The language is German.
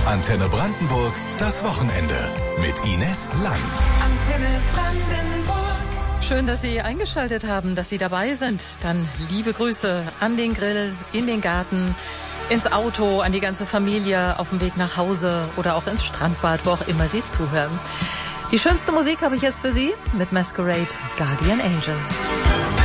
Antenne Brandenburg, das Wochenende mit Ines Lang. Antenne Brandenburg. Schön, dass Sie eingeschaltet haben, dass Sie dabei sind. Dann liebe Grüße an den Grill, in den Garten, ins Auto, an die ganze Familie, auf dem Weg nach Hause oder auch ins Strandbad, wo auch immer Sie zuhören. Die schönste Musik habe ich jetzt für Sie mit Masquerade, Guardian Angel.